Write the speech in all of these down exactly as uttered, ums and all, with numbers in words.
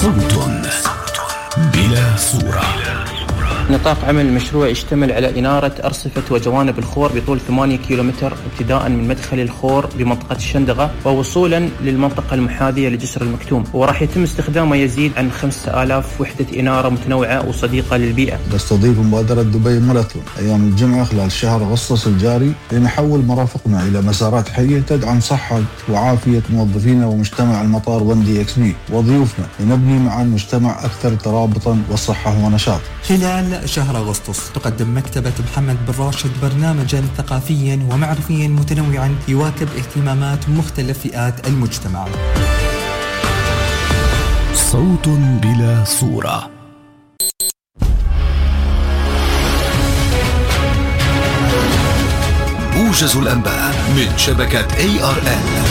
صوت بلا صورة. نطاق عمل المشروع يشتمل على إنارة أرصفة وجوانب الخور بطول ثمانية كيلومتر ابتداء من مدخل الخور بمنطقة الشندقة ووصولا للمنطقة المحاذية لجسر المكتوم، وراح يتم استخدام ما يزيد عن خمسة آلاف وحدة إنارة متنوعة وصديقة للبيئة. تستضيف مبادرة دبي ماراثون أيام الجمعة خلال شهر أغسطس الجاري لنحول مرافقنا إلى مسارات حية تدعم صحة وعافية موظفينا ومجتمع المطار وندي إكس بي وضيوفنا لنبني معا مجتمع أكثر ترابطا والصحة ونشاط. خلال شهر أغسطس تقدم مكتبة محمد بن راشد برنامجا ثقافيا ومعرفيا متنوعا يواكب اهتمامات مختلف فئات المجتمع. صوت بلا صورة. موجز الأنباء من شبكة إيه آر إل.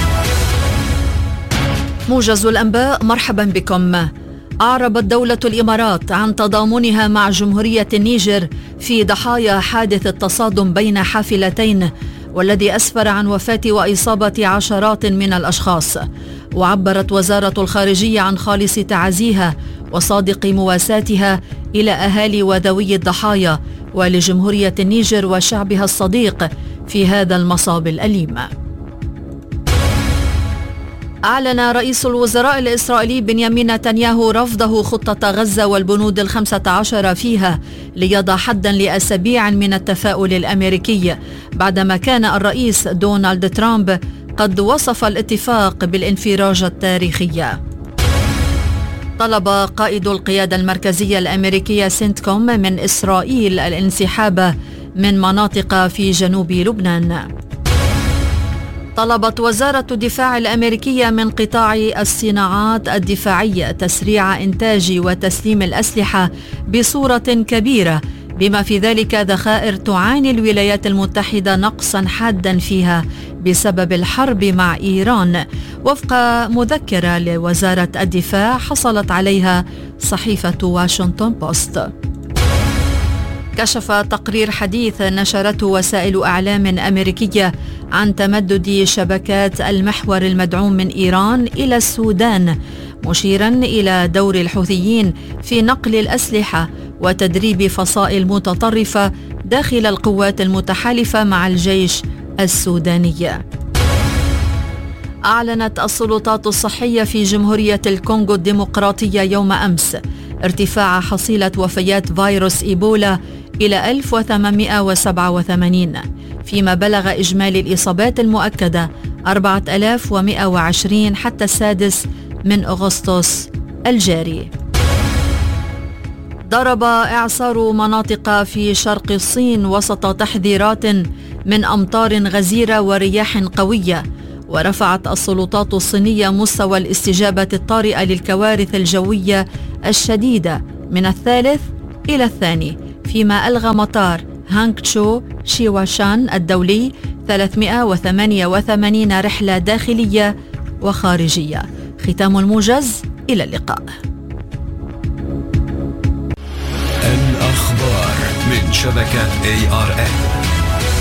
موجز الأنباء، مرحبا بكم. أعربت دولة الإمارات عن تضامنها مع جمهورية النيجر في ضحايا حادث التصادم بين حافلتين والذي أسفر عن وفاة وإصابة عشرات من الأشخاص. وعبرت وزارة الخارجية عن خالص تعازيها وصادق مواساتها إلى أهالي وذوي الضحايا ولجمهورية النيجر وشعبها الصديق في هذا المصاب الأليم. أعلن رئيس الوزراء الإسرائيلي بنيامين نتنياهو رفضه خطة غزة والبنود الخمسة عشر فيها ليضع حدا لأسابيع من التفاؤل الأمريكي بعدما كان الرئيس دونالد ترامب قد وصف الاتفاق بالانفراج التاريخي. طلب قائد القيادة المركزية الأمريكية سنتكوم من إسرائيل الانسحاب من مناطق في جنوب لبنان. طلبت وزارة الدفاع الأمريكية من قطاع الصناعات الدفاعية تسريع إنتاج وتسليم الأسلحة بصورة كبيرة، بما في ذلك ذخائر تعاني الولايات المتحدة نقصا حادا فيها بسبب الحرب مع إيران، وفق مذكرة لوزارة الدفاع حصلت عليها صحيفة واشنطن بوست. كشف تقرير حديث نشرته وسائل أعلام أمريكية عن تمدد شبكات المحور المدعوم من إيران إلى السودان، مشيرا إلى دور الحوثيين في نقل الأسلحة وتدريب فصائل متطرفة داخل القوات المتحالفة مع الجيش السوداني. أعلنت السلطات الصحية في جمهورية الكونغو الديمقراطية يوم أمس ارتفاع حصيلة وفيات فيروس إيبولا إلى ألف وثمانمائة وسبعة وثمانين، فيما بلغ إجمالي الإصابات المؤكدة أربعة آلاف ومائة وعشرين حتى السادس من أغسطس الجاري. ضرب إعصار مناطق في شرق الصين وسط تحذيرات من أمطار غزيرة ورياح قوية، ورفعت السلطات الصينية مستوى الاستجابة الطارئة للكوارث الجوية الشديدة من الثالث إلى الثاني، فيما ألغى مطار هانغتشو شيواشان الدولي ثلاثمائة وثمانية وثمانين رحلة داخلية وخارجية. ختام الموجز، إلى اللقاء. الأخبار من شبكة إيه آر إل.